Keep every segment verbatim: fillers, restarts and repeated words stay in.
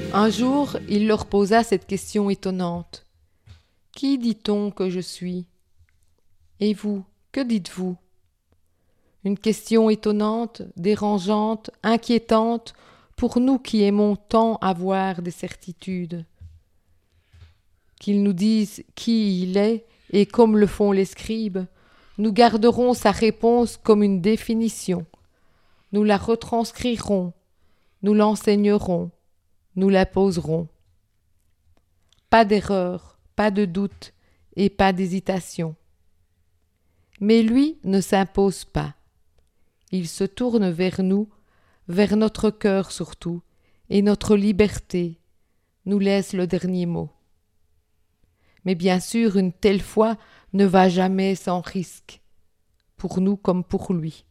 Un jour, il leur posa cette question étonnante. « Qui dit-on que je suis ? Et vous, que dites-vous » Une question étonnante, dérangeante, inquiétante, pour nous qui aimons tant avoir des certitudes. Qu'il nous dise qui il est, et comme le font les scribes, nous garderons sa réponse comme une définition. Nous la retranscrirons, nous l'enseignerons, nous la poserons. Pas d'erreur, pas de doute et pas d'hésitation. Mais lui ne s'impose pas. Il se tourne vers nous, vers notre cœur surtout, et notre liberté nous laisse le dernier mot. Mais bien sûr, une telle foi ne va jamais sans risque, pour nous comme pour lui.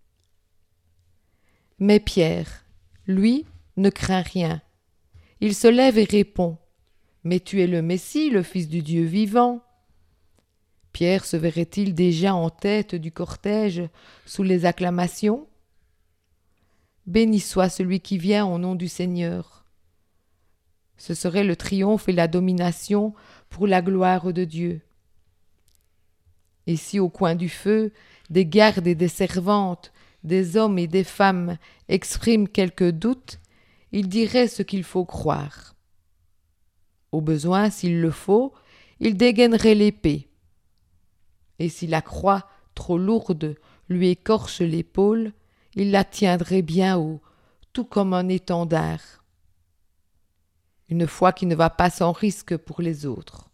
Mais Pierre, lui, ne craint rien. Il se lève et répond « Mais tu es le Messie, le Fils du Dieu vivant ». Pierre se verrait-il déjà en tête du cortège sous les acclamations ? Béni soit celui qui vient au nom du Seigneur. Ce serait le triomphe et la domination pour la gloire de Dieu. Et si au coin du feu, des gardes et des servantes, des hommes et des femmes expriment quelques doutes, il dirait ce qu'il faut croire. Au besoin, s'il le faut, il dégainerait l'épée. Et si la croix, trop lourde, lui écorche l'épaule, il la tiendrait bien haut, tout comme un étendard. Une foi qui ne va pas sans risque pour les autres.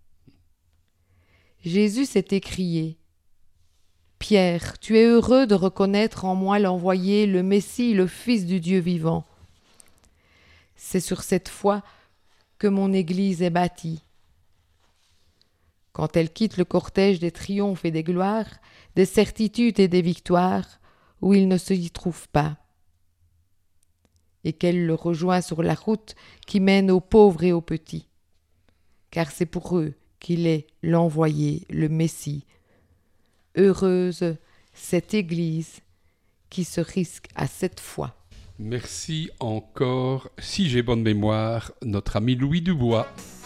Jésus s'est écrié « Pierre, tu es heureux de reconnaître en moi l'envoyé, le Messie, le Fils du Dieu vivant. C'est sur cette foi que mon Église est bâtie. Quand elle quitte le cortège des triomphes et des gloires, des certitudes et des victoires, où il ne s'y trouve pas, et qu'elle le rejoint sur la route qui mène aux pauvres et aux petits, car c'est pour eux qu'il est l'envoyé, le Messie. Heureuse cette Église qui se risque à cette foi. » Merci encore, si j'ai bonne mémoire, notre ami Louis Dubois.